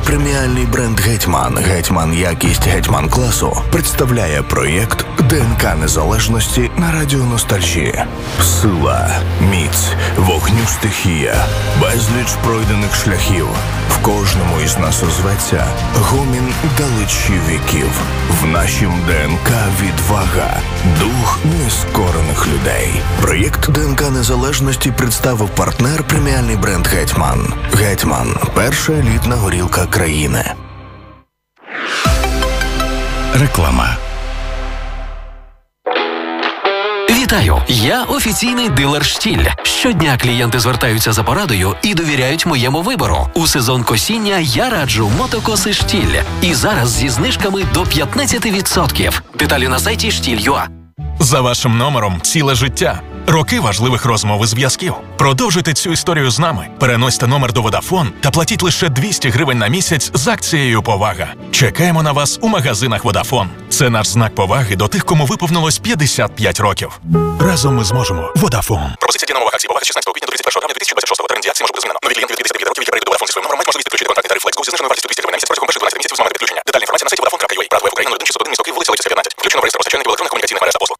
преміальний бренд «Гетьман», «Гетьман якість», «Гетьман класу» представляє проєкт «ДНК незалежності» на радіо Ностальжі. Сила, міць, вогню стихія, безліч пройдених шляхів. В кожному із нас озветься гомін далечі віків. В нашім ДНК відвага, дух нескорених людей. Проєкт «ДНК незалежності» представив партнер преміальний бренд «Гетьман». «Гетьман» – перша елітна горілка країни. Реклама. Вітаю! Я офіційний дилер «Штіль». Щодня клієнти звертаються за порадою і довіряють моєму вибору. У сезон косіння я раджу мотокоси «Штіль». І зараз зі знижками до 15%. Деталі на сайті штіль.ua. За вашим номером ціле життя. Роки важливих розмов і зв'язків. Продовжуйте цю історію з нами. Переносьте номер до Vodafone та платіть лише 200 гривень на місяць з акцією «Повага». Чекаємо на вас у магазинах Vodafone. Це наш знак поваги до тих, кому виповнилось 55 років. Разом ми зможемо. Vodafone. Пропозиція дій на умовах акції «Повага» з 16 квітня до 31 травня 2026 термін дії акції може бути змінено. Нові клієнти від 59 років, які перейдуть до Vodafone зі своїм номером, мають можливість підключити контактний тариф FlexGo зі зниженою вартістю 200 гривень на місяць протягом перших 12 місяців з моменту підключення. Детальна інформація на сайті Vodafone.ua. Праз ВФ Україна 01 місто Київ, вулиця Лисицька, 15. Включено в реєстр постачальників електронних комунікаційних мереж та послуг.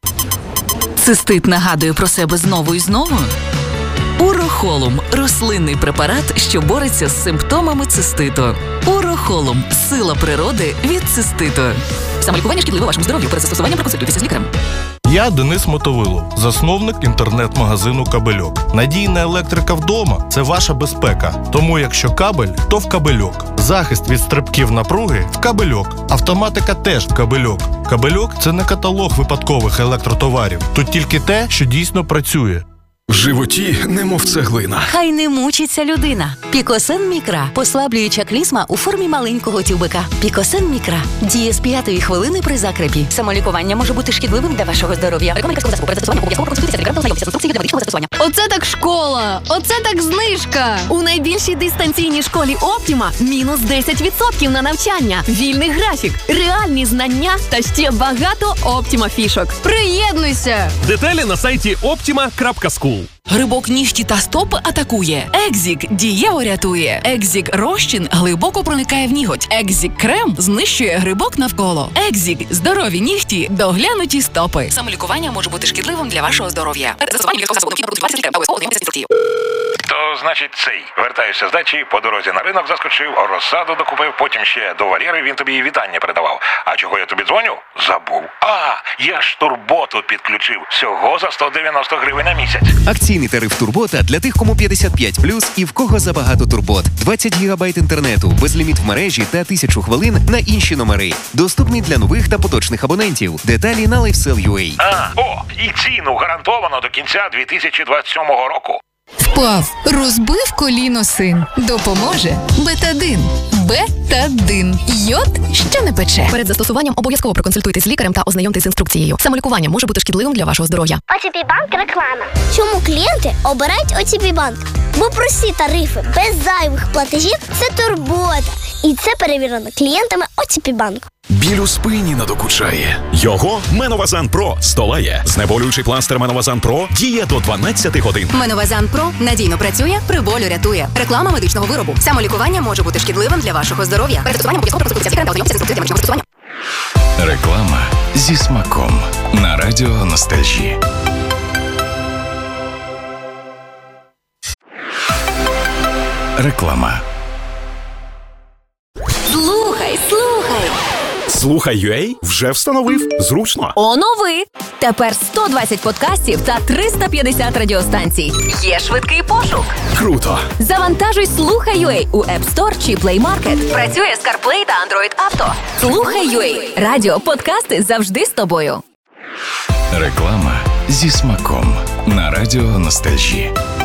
Цистит нагадує про себе знову і знову? Урохолум – рослинний препарат, що бореться з симптомами циститу. Урохолум – сила природи від циститу. Самолікування шкідливо вашому здоров'ю. Перед застосуванням проконсультуйтеся з лікарем. Я Денис Мотовило, засновник інтернет-магазину «Кабельок». Надійна електрика вдома – це ваша безпека. Тому якщо кабель, то в «Кабельок». Захист від стрибків напруги – в «Кабельок». Автоматика теж в «Кабельок». «Кабельок» – це не каталог випадкових електротоварів. Тут тільки те, що дійсно працює. В животі немов цеглина. Хай не мучиться людина. Пікосен Мікра. Послаблююча клізма у формі маленького тюбика. Пікосен Мікра. Діє з 5-ї хвилини при закрепі. Самолікування може бути шкідливим для вашого здоров'я. Реклама лікарського засобу. Перед застосуванням обов'язково проконсультуйтеся з лікарем та ознайомтеся з інструкцією для медичного застосування. Оце так школа! Оце так знижка! У найбільшій дистанційній школі «Оптіма» мінус 10% на навчання, вільний графік, реальні знання та ще багато «Оптіма» фішок. Приєднуйся! Деталі на сайті optima.school. Грибок нігті та стопи атакує. Екзік дієво рятує. Екзік розчин глибоко проникає в ніготь. Екзік крем знищує грибок навколо. Екзік здорові нігті, доглянуті стопи. Самолікування може бути шкідливим для вашого здоров'я. Перед застосуванням лікарського засобу необхідно продукти лікарем та обов'язково ознайомитися з інструкцією. То, значить, цей. Вертаюся з дачі, по дорозі на ринок заскочив, розсаду докупив, потім ще до Валєри, він тобі вітання передавав. А чого я тобі дзвоню? Забув. Я ж турботу підключив. Всього за 190 гривень на місяць. Акційний тариф «Турбота» для тих, кому 55+, і в кого забагато турбот. 20 гігабайт інтернету, безліміт в мережі та 1000 хвилин на інші номери. Доступний для нових та поточних абонентів. Деталі на LifeSell.ua. І ціну гарантовано до кінця 2027 року. Впав, розбив коліно син. Допоможе Бетадин. Бетадин. Йод, що не пече. Перед застосуванням обов'язково проконсультуйтесь з лікарем та ознайомтесь з інструкцією. Самолікування може бути шкідливим для вашого здоров'я. ОТП Банк реклама. Чому клієнти обирають ОТП Банк? Бо прості тарифи, без зайвих платежів – це турбота. І це перевірено клієнтами ОТП Банк. Біль у спині надокучає. Його Меновазан Про здолає. Знеболюючий пластир Меновазан Про діє до 12 годин. Меновазан Про надійно працює, при болю рятує. Реклама медичного виробу. Самолікування може бути шкідливим для вашого здоров'я. Перед застосуванням обов'язково проконсультуйтеся з лікарем та ознайомтеся з інструкцією для медичного застосування. Реклама зі смаком на радіо Ностальжі. Реклама. Слухай.ua вже встановив. Зручно. Онови! Тепер 120 подкастів та 350 радіостанцій. Є швидкий пошук. Круто! Завантажуй Слухай.ua у App Store чи Play Market. Працює з CarPlay та Android Auto. Слухай.ua. Радіо, подкасти завжди з тобою. Реклама зі смаком на радіо Ностальжі.